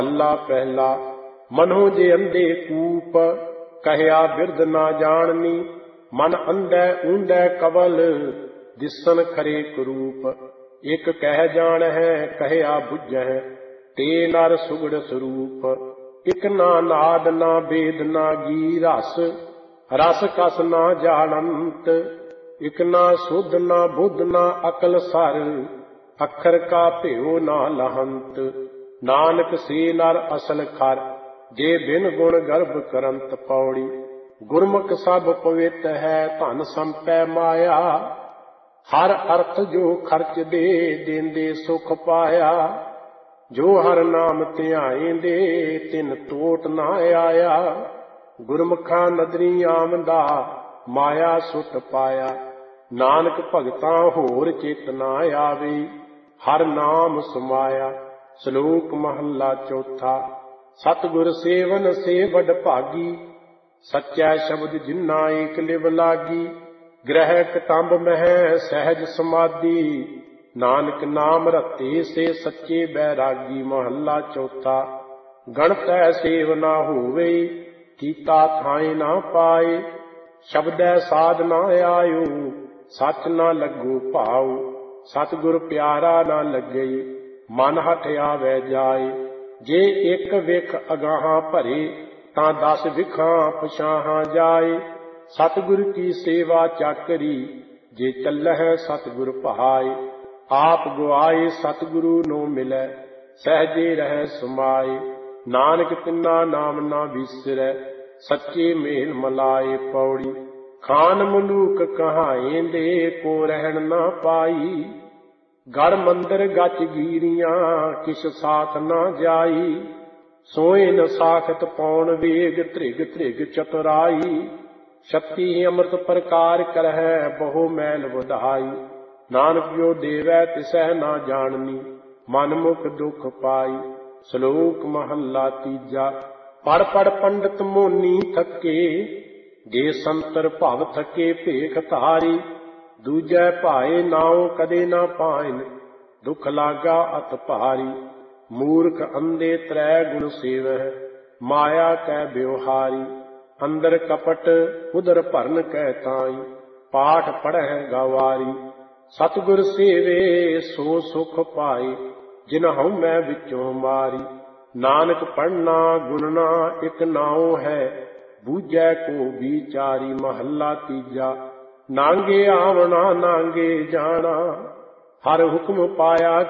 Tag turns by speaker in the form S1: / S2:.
S1: ਮਹੱਲਾ ਪਹਿਲਾ। ਮਨੋ ਜੇ ਅੰਧੇ ਕੂਪ, ਕਹਿਆ ਬਿਰਧ ਨਾ ਜਾਣਨੀ। ਮਨ ਅੰਧੈ ਊਂਧੈ ਕਵਲ, ਦਿਸਨ ਖਰੇ ਕਰੂਪ। ਇਕ ਕਹਿ ਜਾਣ ਹੈ, ਕਹਿਆ ਬੁੱਝੈ, ਤੇ ਨਰ ਸੁਗੜ ਸਰੂਪ। ਇਕ ਨਾ ਨਾਦ ਨਾ ਬੇਦ ਨਾ ਗੀ ਰਸ, ਰਸ ਕਸ ਨਾ ਜਾਣੰਤ। ਇਕ ਨਾ ਸੁਧ ਨਾ ਬੁੱਧ ਨਾ ਅਕਲ ਸਰ, ਅੱਖਰ ਕਾ ਭਿਓ ਨਾ ਲਹੰਤ। ਨਾਨਕ ਸੇ ਨਰ ਅਸਲ ਖਰ, ਜੇ ਬਿਨ ਗੁਣ ਗਰਭ ਕਰੰਤ। ਪੌੜੀ। ਗੁਰਮੁਖ ਸਭ ਪਵਿੱਤ ਹੈ, ਧਨ ਸੰਪੈ ਮਾਇਆ। ਹਰ ਅਰਥ ਜੋ ਖਰਚ ਦੇ, ਦੇਂਦੇ ਸੁਖ ਪਾਇਆ। ਜੋ ਹਰ ਨਾਮ ਧਿਆਏਂਦੇ, ਤਿਨ ਟੋਟ ਨਾ ਆਇਆ। ਗੁਰਮੁਖਾਂ ਨਦਰੀ ਆਮਦਾ, ਮਾਇਆ ਸੁਟ ਪਾਇਆ। ਨਾਨਕ ਭਗਤਾਂ ਹੋਰ ਚਿਤ ਨਾ ਆਵੇ, ਹਰ ਨਾਮ ਸਮਾਇਆ। ਸ਼ਲੋਕ ਮਹੱਲਾ ਚੌਥਾ। ਸਤਿਗੁਰ ਸੇਵਨ ਸੇ ਵਡ ਭਾਗੀ, ਸੱਚਾ ਸ਼ਬਦ ਜਿਨਾ ਏਕ ਲਿਵ ਲਾਗੀ। ਗ੍ਰਹਿ ਕਟੰਬ ਮਹਿ ਸਹਿਜ ਸਮਾਧੀ, ਨਾਨਕ ਨਾਮ ਰਤੇ ਸੇ ਸੱਚੇ ਬੈਰਾਗੀ। ਮਹੱਲਾ ਚੌਥਾ। ਗਣਤੈ ਸੇਵ ਨਾ ਹੋਵੇ, ਕੀਤਾ ਥਾਏ ਨਾ ਪਾਏ। ਸ਼ਬਦੈ ਸਾਧ ਨਾ ਆਇਓ, ਸੱਚ ਨਾ ਲੱਗੋ ਭਾਉ। ਸਤਿਗੁਰ ਪਿਆਰਾ ਨਾ ਲੱਗਈ, ਮਨ ਹਠ ਆਵੈ ਜਾਏ। ਜੇ ਇੱਕ ਵਿਖ ਅਗਾਹਾਂ ਭਰੇ, ਤਾਂ 10 ਵਿਖਾਂ ਪਛਾਹਾਂ ਜਾਏ। ਸਤਿਗੁਰ ਕੀ ਸੇਵਾ ਚਾਕਰੀ, ਜੇ ਚੱਲਹਿ ਸਤਿਗੁਰ ਭਾਏ। ਆਪ ਗੁਆਏ ਸਤਿਗੁਰੂ ਨੂੰ ਮਿਲੈ, ਸਹਿਜੇ ਰਹਿ ਸਮਾਏ। ਨਾਨਕ ਤਿੰਨਾ ਨਾਮ ਨਾ ਵਿਸਰੈ, ਸੱਚੇ ਮੇਲ ਮਲਾਏ। ਪੌੜੀ। ਖਾਨ ਮਲੂਕ ਕਹਾਏਂਦੇ, ਕੋ ਰਹਿਣ ਨਾ ਪਾਈ। ਗੜ ਮੰਦਰ ਗਚ ਗੀਰੀਆਂ, ਕਿਛ ਸਾਥ ਨਾ ਜਾਈ। ਸੋਏ ਨ ਸਾਖਤ ਪੌਣ ਵੇਗ, ਧ੍ਰਿਗ ਧ੍ਰਿਗ ਚਤੁਰਾਈ। ਸ਼ਕਤੀ ਅੰਮ੍ਰਿਤ ਪ੍ਰਕਾਰ ਕਰਹਿ, ਬਹੁ ਮੈਲ ਵਧਾਈ। ਨਾਨਕ ਜੋ ਦੇਵੈ ਤਿਸਹਿ ਨਾ ਜਾਣਨੀ, ਮਨ ਮੁਖ ਦੁਖ ਪਾਈ। ਸ਼ਲੋਕ ਮਹੱਲਾ ਤੀਜਾ। ਪੜ ਪੜ ਪੰਡਤ ਮੋਨੀ ਥਕੇ, ਜੇ ਸੰਤਰ ਭਵ ਥਕੇ ਭੇਖ ਧਾਰੀ। ਦੂਜੈ ਭਾਏ ਨਾਉ ਕਦੇ ਨਾ ਪਾਇਨ, ਦੁਖ ਲਾਗਾ ਅਤ ਭਾਰੀ। ਮੂਰਖ ਅੰਧੇ ਤ੍ਰੈ ਗੁਣ ਸੇਵਹਿ, ਮਾਇਆ ਕੈ ਬਿਵਹਾਰੀ। ਅੰਦਰ ਕਪਟ ਉਦਰ ਭਰਨ ਕੈ ਤਾਈ, ਪਾਠ ਪੜ੍ਹੈ ਗਵਾਰੀ। ਸਤਿਗੁਰ ਸੇਵੇ ਸੋ ਸੁਖ ਪਾਏ, ਜਿਨ ਹਉਮੈ ਵਿੱਚੋਂ ਮਾਰੀ। ਨਾਨਕ ਪੜ੍ਹਨਾ ਗੁਣਨਾ ਇਕ ਨਾਉ ਹੈ, ਬੂਝੈ ਕੋ ਵਿਚਾਰੀ। ਮਹੱਲਾ ਤੀਜਾ। ਨਾਂਗੇ ਆਵਣਾ ਨਾਂਗੇ ਜਾਣਾ, ਹਰ ਹੁਕਮ ਪਾਇਆ